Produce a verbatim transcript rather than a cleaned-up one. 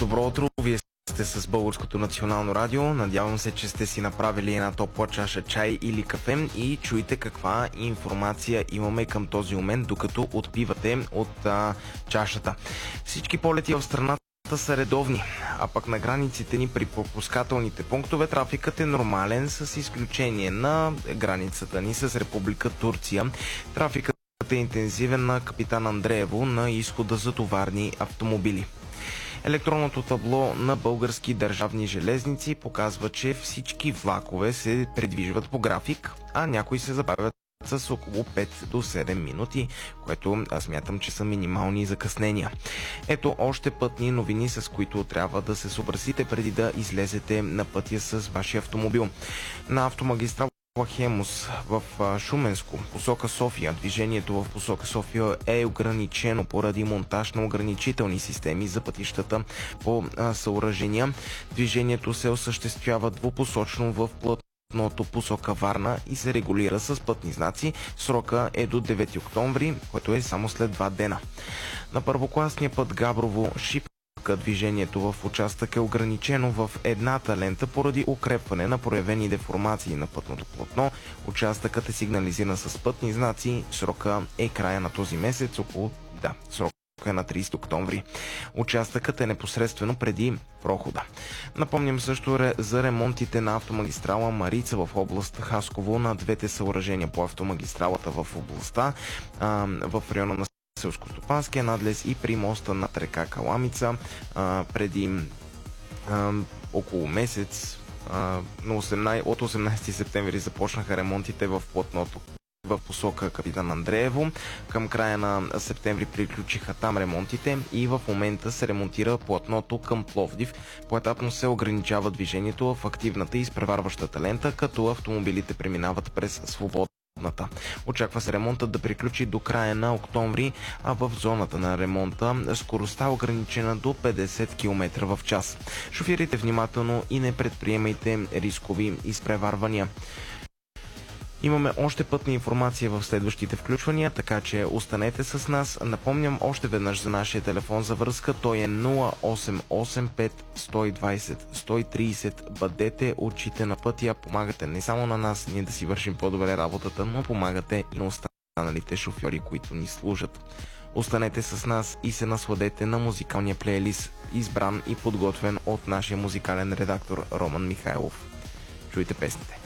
Добро утро, вие сте с Българското национално радио. Надявам се, че сте си направили една топла чаша чай или кафе и чуете каква информация имаме към този момент, докато отпивате от а, чашата. Всички полети в страната са редовни, а пък на границите ни при пропускателните пунктове трафикът е нормален, с изключение на границата ни с Република Турция. Трафикът е интензивен на Капитан Андреево на изхода за товарни автомобили. Електронното табло на Български държавни железници показва, че всички влакове се придвижват по график, а някои се забавят с около пет до седем минути, което аз смятам, че са минимални закъснения. Ето още пътни новини, с които трябва да се съобразите преди да излезете на пътя с вашия автомобил. На автомагистрала Хемус в Шуменско, посока София, движението в посока София е ограничено поради монтаж на ограничителни системи за пътищата по съоръжения. Движението се осъществява двупосочно в плътното посока Варна и се регулира с пътни знаци. Срока е до девети октомври, което е само след два дена. На първокласния път Габрово-Шипка движението в участък е ограничено в едната лента поради укрепване на проявени деформации на пътното платно. Участъкът е сигнализиран с пътни знаци. Срока е края на този месец, около да, срока е на тридесети октомври. Участъкът е непосредствено преди прохода. Напомням също за ремонтите на автомагистрала Марица в област Хасково на двете съоръжения по автомагистралата в областта, в района на селскостопанския надлез и при моста над река Каламица. А, преди а, около месец, а, на осемнадесети, от осемнадесети септември започнаха ремонтите в платното в посока Капитан Андреево. Към края на септември приключиха там ремонтите и в момента се ремонтира платното към Пловдив. Поетапно се ограничава движението в активната и изпреварващата лента, като автомобилите преминават през свободно. Очаква се ремонтът да приключи до края на октомври, а в зоната на ремонта скоростта е ограничена до петдесет километра в час. Шофирайте внимателно и не предприемайте рискови изпреварвания. Имаме още пътна информация в следващите включвания, така че останете с нас. Напомням още веднъж за нашия телефон за връзка. Той е нула осем осем пет сто и двадесет сто и тридесет. Бъдете очите на пътя, помагате не само на нас, ние да си вършим по-добре работата, но помагате и на останалите шофьори, които ни служат. Останете с нас и се насладете на музикалния плейлист, избран и подготвен от нашия музикален редактор Роман Михайлов. Чуйте песните.